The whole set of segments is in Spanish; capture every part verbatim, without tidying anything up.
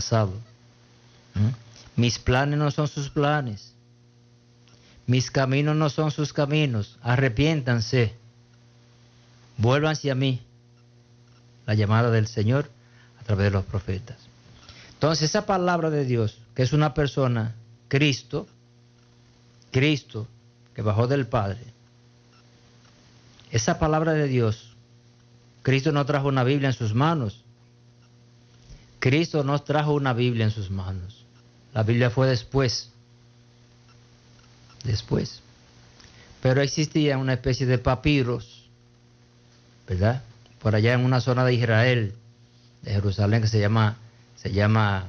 pasado. ¿Mm? Mis planes no son sus planes. Mis caminos no son sus caminos. Arrepiéntanse. Vuélvanse a mí. La llamada del Señor a través de los profetas. Entonces, esa palabra de Dios, que es una persona, Cristo, Cristo, que bajó del Padre, esa palabra de Dios, Cristo no trajo una Biblia en sus manos. Cristo no trajo una Biblia en sus manos. La Biblia fue después. Después. Pero existía una especie de papiros, ¿verdad? Por allá en una zona de Israel, de Jerusalén, que se llama, se llama,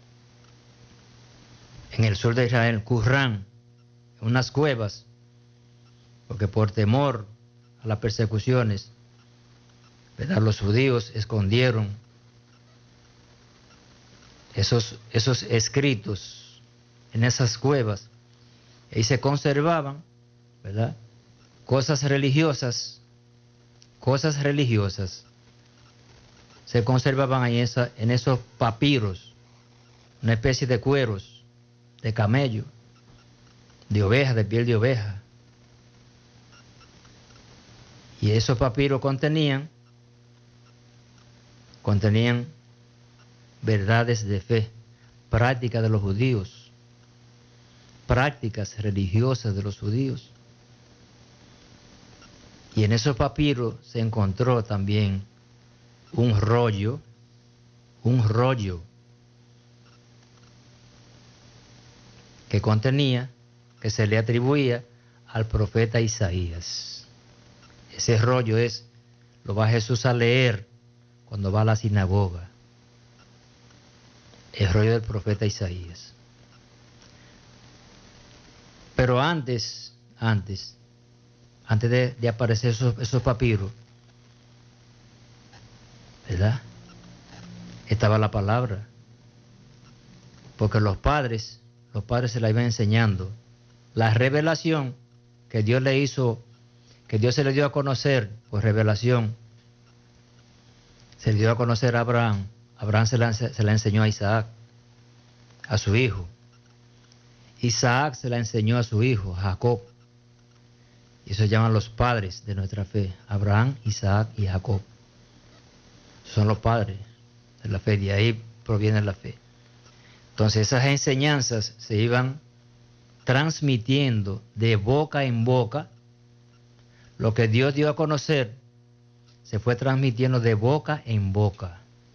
en el sur de Israel, Qumrán, unas cuevas, porque por temor a las persecuciones, ¿verdad?, los judíos escondieron esos, esos escritos en esas cuevas, y se conservaban, ¿verdad?, cosas religiosas, cosas religiosas, se conservaban ahí esa, en esos papiros, una especie de cueros, de camello, de oveja, de piel de oveja. Y esos papiros contenían, contenían verdades de fe, prácticas de los judíos, prácticas religiosas de los judíos. Y en esos papiros se encontró también un rollo, un rollo que contenía, que se le atribuía al profeta Isaías. Ese rollo es, lo va Jesús a leer cuando va a la sinagoga. El rollo del profeta Isaías. Pero antes, antes, antes de, de aparecer esos, esos papiros, ¿verdad?, estaba la palabra. Porque los padres, los padres se la iban enseñando. La revelación que Dios le hizo, que Dios se le dio a conocer por revelación, se le dio a conocer a Abraham. Abraham se la, se la enseñó a Isaac, a su hijo. Isaac se la enseñó a su hijo, Jacob. Y eso se llaman los padres de nuestra fe. Abraham, Isaac y Jacob. Son los padres de la fe, de ahí proviene la fe. Entonces esas enseñanzas se iban transmitiendo de boca en boca. Lo que Dios dio a conocer se fue transmitiendo de boca en boca,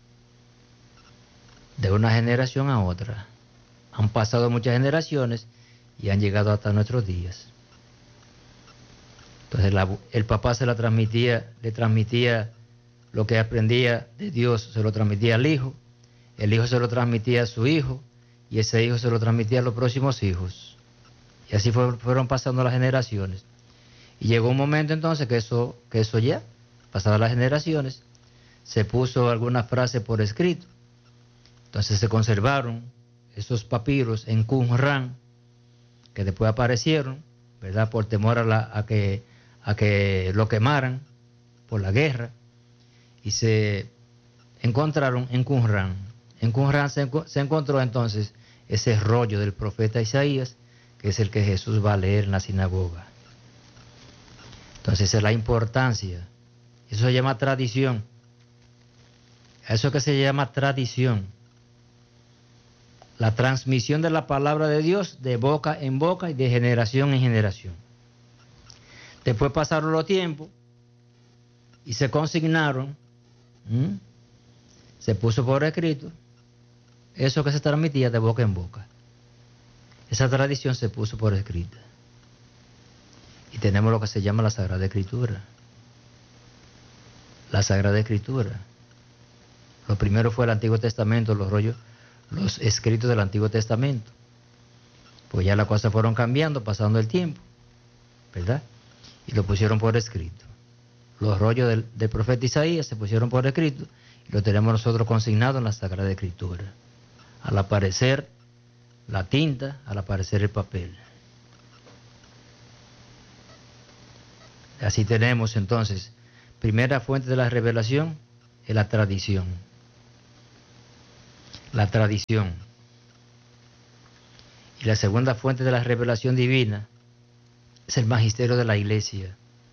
de una generación a otra. Han pasado muchas generaciones y han llegado hasta nuestros días. Entonces la, el papá se la transmitía, le transmitía lo que aprendía de Dios, se lo transmitía al hijo, el hijo se lo transmitía a su hijo, y ese hijo se lo transmitía a los próximos hijos. Y así fue, fueron pasando las generaciones. Y llegó un momento entonces que eso, que eso ya, pasadas las generaciones, se puso alguna frase por escrito. Entonces se conservaron esos papiros en Qumrán, que después aparecieron, ¿verdad?, por temor a, la, a, que, a que lo quemaran por la guerra. Y se encontraron en Qumrán. En Qumrán se, se encontró entonces ese rollo del profeta Isaías, que es el que Jesús va a leer en la sinagoga. Entonces esa es la importancia. Eso se llama tradición. Eso que se llama tradición. La transmisión de la palabra de Dios de boca en boca y de generación en generación. Después pasaron los tiempos y se consignaron, ¿m? se puso por escrito eso que se transmitía de boca en boca. Esa tradición se puso por escrita. Y tenemos lo que se llama la Sagrada Escritura. La Sagrada Escritura. Lo primero fue el Antiguo Testamento, los rollos, los escritos del Antiguo Testamento. Pues ya las cosas fueron cambiando, pasando el tiempo, ¿verdad? Y lo pusieron por escrito. Los rollos del, del profeta Isaías se pusieron por escrito y lo tenemos nosotros consignado en la Sagrada Escritura. Al aparecer la tinta, al aparecer el papel. Así tenemos entonces, primera fuente de la revelación es la tradición. la tradición. Y la segunda fuente de la revelación divina es el magisterio de la iglesia.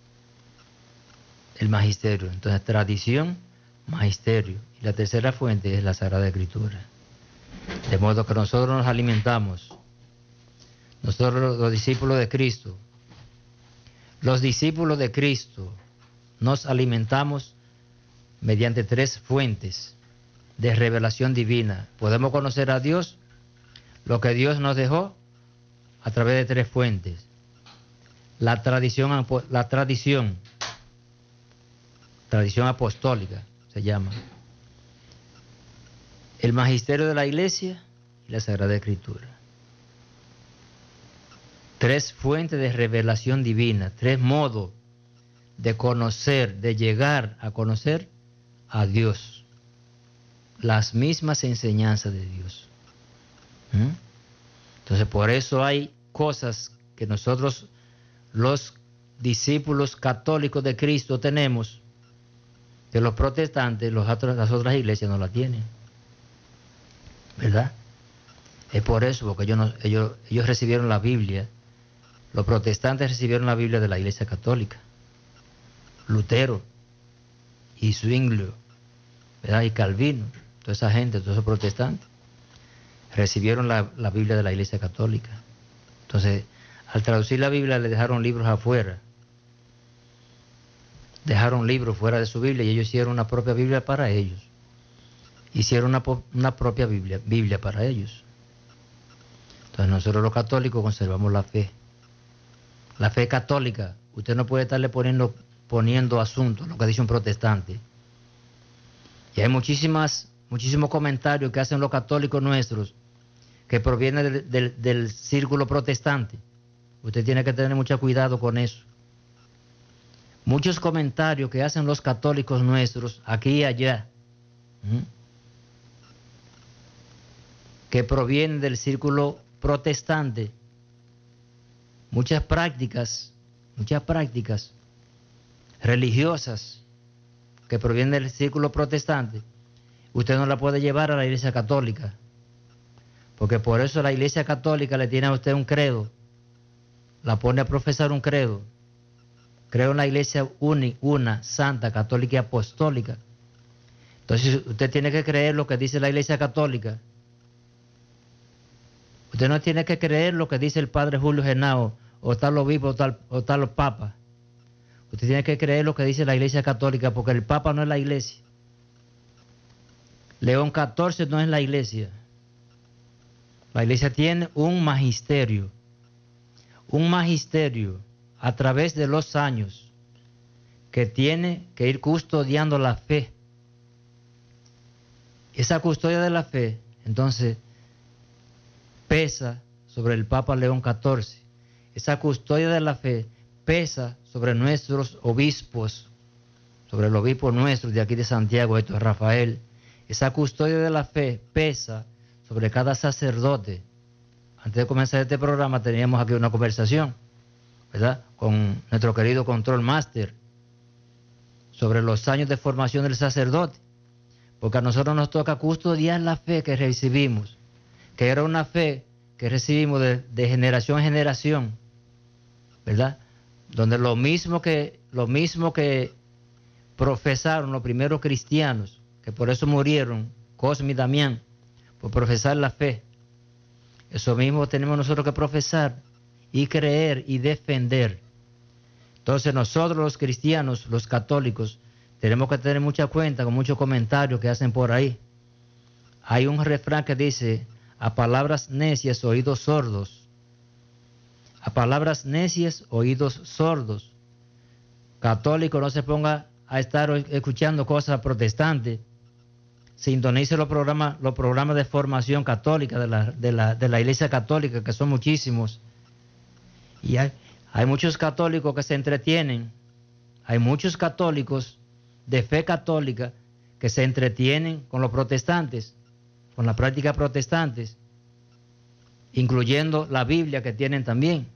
El magisterio. Entonces, tradición, magisterio. Y la tercera fuente es la Sagrada Escritura. De modo que nosotros nos alimentamos. Nosotros los discípulos de Cristo. Los discípulos de Cristo nos alimentamos mediante tres fuentes de revelación divina. Podemos conocer a Dios, lo que Dios nos dejó, a través de tres fuentes. La tradición, la tradición, tradición apostólica se llama. El magisterio de la iglesia y la Sagrada Escritura. Tres fuentes de revelación divina, tres modos de conocer, de llegar a conocer a Dios. Las mismas enseñanzas de Dios. ¿Mm? Entonces, por eso hay cosas que nosotros, los discípulos católicos de Cristo, tenemos, que los protestantes, los otros, las otras iglesias no la tienen. ¿Verdad? Es por eso, porque ellos, no, ellos, ellos recibieron la Biblia. Los protestantes recibieron la Biblia de la Iglesia Católica. Lutero y Zwinglio, ¿verdad? Y Calvino, toda esa gente, todos esos protestantes, recibieron la, la Biblia de la Iglesia Católica. Entonces, al traducir la Biblia, le dejaron libros afuera. Dejaron libros fuera de su Biblia y ellos hicieron una propia Biblia para ellos. Hicieron una, una propia Biblia, Biblia para ellos. Entonces, nosotros los católicos conservamos la fe. La fe católica, usted no puede estarle poniendo, poniendo asuntos, lo que dice un protestante. Y hay muchísimas, muchísimos comentarios que hacen los católicos nuestros que provienen del, del, del círculo protestante. Usted tiene que tener mucho cuidado con eso. Muchos comentarios que hacen los católicos nuestros, aquí y allá, ¿m? que provienen del círculo protestante, muchas prácticas, muchas prácticas religiosas que provienen del círculo protestante, usted no la puede llevar a la Iglesia Católica, porque por eso la Iglesia Católica le tiene a usted un credo, la pone a profesar un credo. Creo en la Iglesia uni, una, santa, católica y apostólica. Entonces usted tiene que creer lo que dice la Iglesia Católica. Usted no tiene que creer lo que dice el Padre Julio Genao, o tal obispo, o tal, o tal papa. Usted tiene que creer lo que dice la Iglesia Católica, porque el Papa no es la Iglesia. León catorce no es la Iglesia. La Iglesia tiene un magisterio. Un magisterio a través de los años que tiene que ir custodiando la fe. Esa custodia de la fe, entonces, pesa sobre el Papa León catorce. Esa custodia de la fe pesa sobre nuestros obispos, sobre el obispo nuestro de aquí de Santiago, esto es Rafael. Esa custodia de la fe pesa sobre cada sacerdote. Antes de comenzar este programa teníamos aquí una conversación, ¿verdad?, con nuestro querido Control Master sobre los años de formación del sacerdote, porque a nosotros nos toca custodiar la fe que recibimos, que era una fe que recibimos de, de generación en generación, ¿verdad?, donde lo mismo que lo mismo que profesaron los primeros cristianos, que por eso murieron, Cosme y Damián, por profesar la fe, eso mismo tenemos nosotros que profesar y creer y defender. Entonces nosotros los cristianos, los católicos, tenemos que tener mucha cuenta con muchos comentarios que hacen por ahí. Hay un refrán que dice: a palabras necias, oídos sordos. A palabras necias, oídos sordos. Católico, no se ponga a estar escuchando cosas protestantes. Sintonice los programas, los programas de formación católica de la, de la, de la Iglesia Católica, que son muchísimos. Y hay, hay muchos católicos que se entretienen. Hay muchos católicos de fe católica que se entretienen con los protestantes, con las prácticas protestantes, incluyendo la Biblia que tienen también.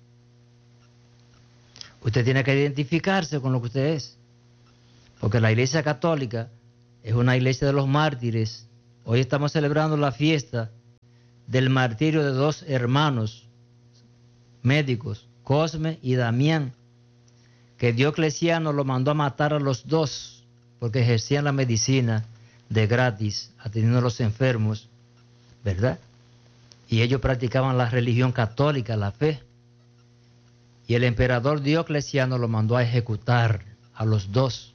Usted tiene que identificarse con lo que usted es, porque la Iglesia Católica es una iglesia de los mártires Hoy estamos celebrando la fiesta del martirio de dos hermanos médicos, Cosme y Damián, que Diocleciano lo mandó a matar a los dos porque ejercían la medicina de gratis, atendiendo a los enfermos, ¿verdad? Y ellos practicaban la religión católica, la fe. Y el emperador Diocleciano lo mandó a ejecutar a los dos.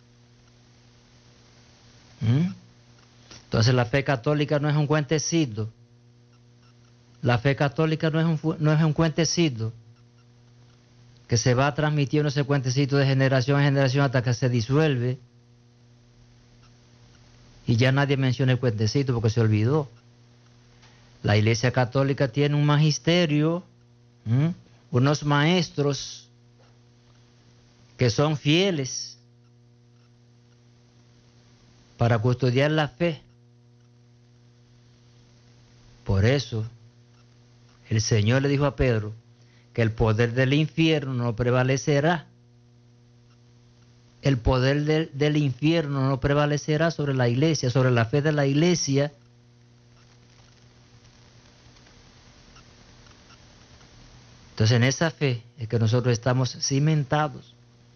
¿Mm? Entonces la fe católica no es un cuentecito. La fe católica no es un, no es un cuentecito que se va transmitiendo ese cuentecito de generación en generación hasta que se disuelve y ya nadie menciona el cuentecito porque se olvidó. La Iglesia Católica tiene un magisterio, ¿m? unos maestros que son fieles para custodiar la fe. Por eso el Señor le dijo a Pedro que el poder del infierno no prevalecerá. El poder de, del infierno no prevalecerá sobre la iglesia, sobre la fe de la iglesia. Entonces en esa fe es que nosotros estamos cimentados.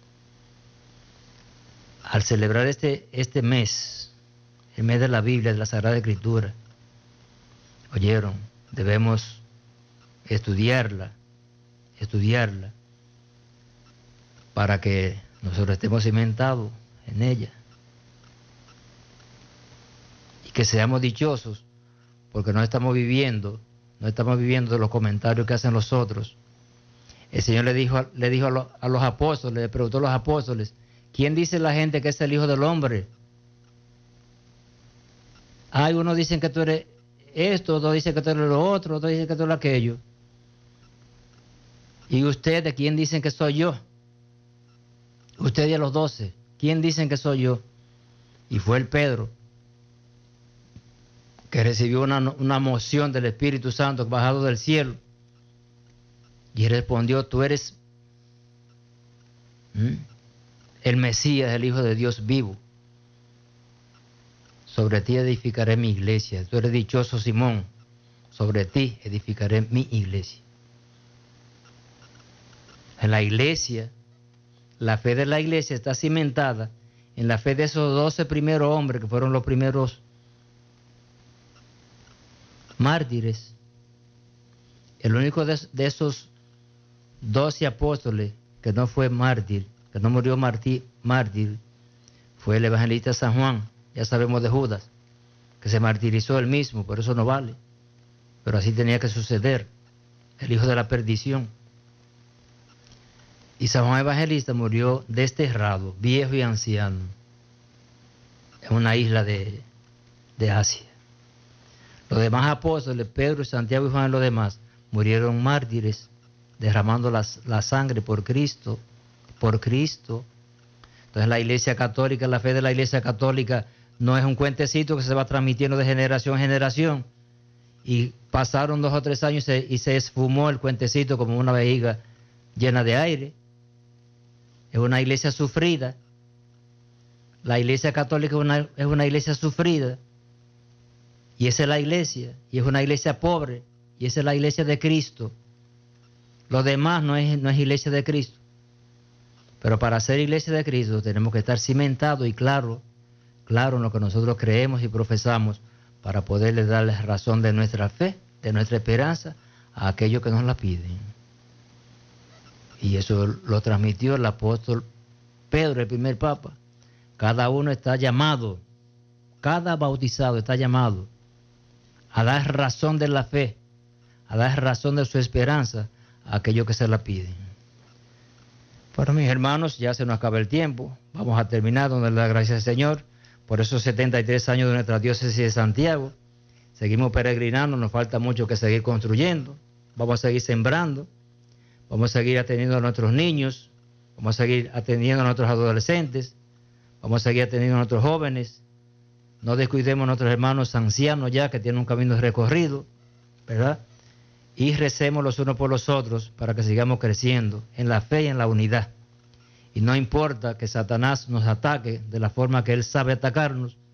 Al celebrar este, este mes, el mes de la Biblia, de la Sagrada Escritura, oyeron, debemos estudiarla, estudiarla, para que nosotros estemos cimentados en ella. Y que seamos dichosos, porque no estamos viviendo, no estamos viviendo de los comentarios que hacen los otros. El Señor le dijo, le dijo a, los, a los apóstoles, le preguntó a los apóstoles, ¿quién dice la gente que es el Hijo del Hombre? Hay unos dicen que tú eres esto, otros dicen que tú eres lo otro, otros dicen que tú eres aquello. ¿Y ustedes quién dicen que soy yo? Ustedes y a los doce, ¿quién dicen que soy yo? Y fue el Pedro, que recibió una, una moción del Espíritu Santo bajado del cielo. Y respondió, tú eres ¿Mm? el Mesías, el Hijo de Dios vivo. Sobre ti edificaré mi iglesia. Tú eres dichoso, Simón. Sobre ti edificaré mi iglesia. En la iglesia, la fe de la iglesia está cimentada en la fe de esos doce primeros hombres que fueron los primeros mártires. El único de, de esos doce apóstoles que no fue mártir, que no murió mártir, mártir, fue el evangelista San Juan. Ya sabemos de Judas, que se martirizó él mismo, por eso no vale. Pero así tenía que suceder, el hijo de la perdición. Y San Juan Evangelista murió desterrado, viejo y anciano, en una isla de, de Asia. Los demás apóstoles, Pedro, Santiago y Juan y los demás, murieron mártires, derramando la, la sangre por Cristo, por Cristo. Entonces la Iglesia Católica, la fe de la Iglesia Católica no es un cuentecito que se va transmitiendo de generación en generación. Y pasaron dos o tres años y se, y se esfumó el cuentecito como una vejiga llena de aire. Es una iglesia sufrida. La Iglesia Católica es una, es una iglesia sufrida. Y esa es la iglesia. Y es una iglesia pobre. Y esa es la iglesia de Cristo. Lo demás no es, no es iglesia de Cristo. Pero para ser iglesia de Cristo tenemos que estar cimentados y claro, claro en lo que nosotros creemos y profesamos para poderle darle razón de nuestra fe, de nuestra esperanza a aquellos que nos la piden. Y eso lo transmitió el apóstol Pedro, el primer papa. Cada uno está llamado, cada bautizado está llamado a dar razón de la fe, a dar razón de su esperanza a aquellos que se la piden. Bueno, mis hermanos, ya se nos acaba el tiempo. Vamos a terminar donde le da gracias al Señor por esos setenta y tres años de nuestra diócesis de Santiago. Seguimos peregrinando, nos falta mucho que seguir construyendo. Vamos a seguir sembrando. Vamos a seguir atendiendo a nuestros niños. Vamos a seguir atendiendo a nuestros adolescentes. Vamos a seguir atendiendo a nuestros jóvenes. No descuidemos a nuestros hermanos ancianos ya que tienen un camino recorrido, ¿verdad? Y recemos los unos por los otros para que sigamos creciendo en la fe y en la unidad. Y no importa que Satanás nos ataque de la forma que él sabe atacarnos,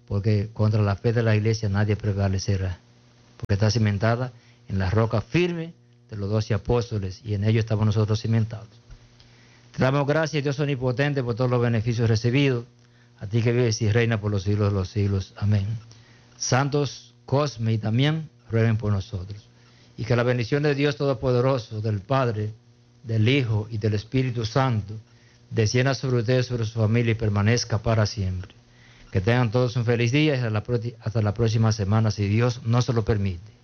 porque contra la fe de la iglesia nadie prevalecerá, porque está cimentada en la roca firme de los doce apóstoles, y en ello estamos nosotros cimentados. Te damos gracias, Dios omnipotente, por todos los beneficios recibidos, a ti que vives y reinas por los siglos de los siglos. Amén. Santos Cosme y Damián, rueguen por nosotros. Y que la bendición de Dios Todopoderoso, del Padre, del Hijo y del Espíritu Santo, descienda sobre ustedes, sobre su familia, y permanezca para siempre. Que tengan todos un feliz día y hasta la, hasta la próxima semana, si Dios nos lo permite.